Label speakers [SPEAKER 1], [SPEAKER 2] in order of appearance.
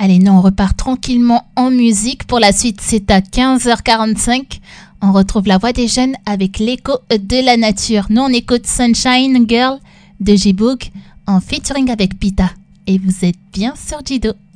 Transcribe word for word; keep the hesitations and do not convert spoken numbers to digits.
[SPEAKER 1] Allez, nous, on repart tranquillement en musique. Pour la suite, c'est à quinze heures quarante-cinq. On retrouve la voix des jeunes avec l'écho de la nature. Nous, on écoute Sunshine Girl de J-Boog en featuring avec Pita. Et vous êtes bien sur Jido.